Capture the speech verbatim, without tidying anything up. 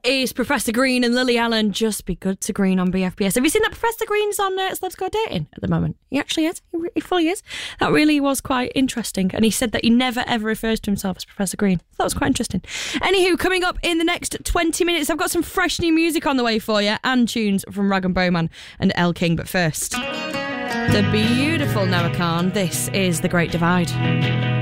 is Professor Green and Lily Allen. Just be good to Green on B F B S. Have you seen that Professor Green's on uh, Let's Go Dating at the moment? He actually is. He, re- he fully is. That really was quite interesting. And he said that he never ever refers to himself as Professor Green. That was quite interesting. Anywho, coming up in the next twenty minutes, I've got some fresh new music on the way for you and tunes from Rag and Bowman and Elle King. But first, the beautiful Noah Khan. This is The Great Divide.